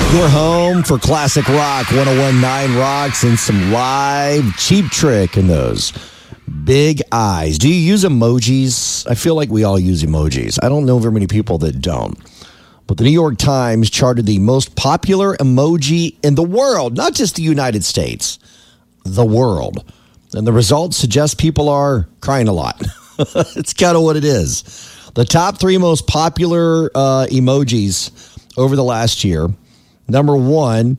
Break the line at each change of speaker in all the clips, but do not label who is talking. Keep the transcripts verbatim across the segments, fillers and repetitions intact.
Your home for classic rock, one oh one point nine Rocks, and some live Cheap Trick in those big eyes. Do you use emojis? I feel like we all use emojis. I don't know very many people that don't. But the New York Times charted the most popular emoji in the world, not just the United States, the world. And the results suggest people are crying a lot. It's kind of what it is. The top three most popular uh, emojis over the last year. Number one,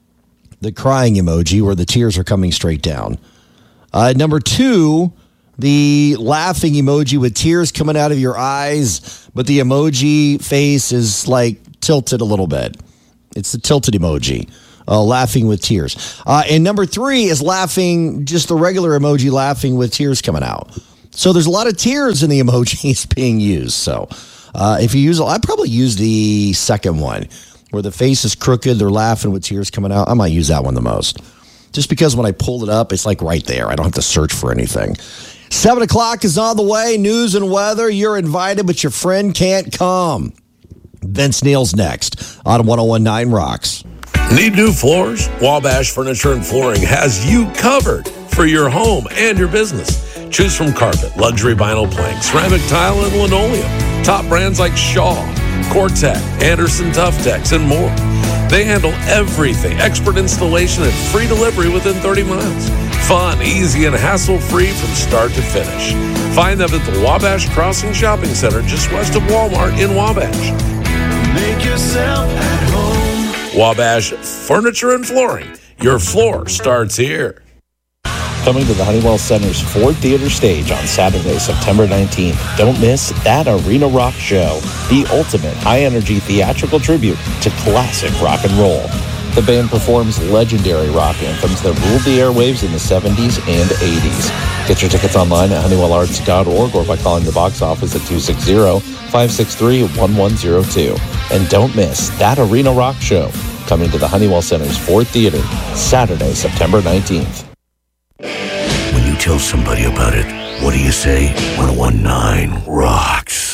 the crying emoji where the tears are coming straight down. Uh, number two, the laughing emoji with tears coming out of your eyes, but the emoji face is like tilted a little bit. It's the tilted emoji, uh, laughing with tears. Uh, and number three is laughing, just the regular emoji laughing with tears coming out. So there's a lot of tears in the emojis being used. So uh, if you use, I probably use the second one where the face is crooked, they're laughing with tears coming out. I might use that one the most. Just because when I pull it up, it's like right there. I don't have to search for anything. Seven o'clock is on the way. News and weather. You're invited, but your friend can't come. Vince Neal's next on one oh one point nine Rocks.
Need new floors? Wabash Furniture and Flooring has you covered for your home and your business. Choose from carpet, luxury vinyl plank, ceramic tile, and linoleum. Top brands like Shaw, Cortec, Anderson Toughtex, and more. They handle everything. Expert installation and free delivery within thirty miles. Fun, easy, and hassle-free from start to finish. Find them at the Wabash Crossing Shopping Center just west of Walmart in Wabash.
Make yourself at home.
Wabash Furniture and Flooring. Your floor starts here.
Coming to the Honeywell Center's Ford Theater stage on Saturday, September nineteenth. Don't miss That Arena Rock Show, the ultimate high-energy theatrical tribute to classic rock and roll. The band performs legendary rock anthems that ruled the airwaves in the seventies and eighties. Get your tickets online at honeywell arts dot org or by calling the box office at two six zero, five six three, one one zero two. And don't miss That Arena Rock Show, coming to the Honeywell Center's Ford Theater, Saturday, September nineteenth.
When you tell somebody about it, what do you say? one oh one point nine Rocks.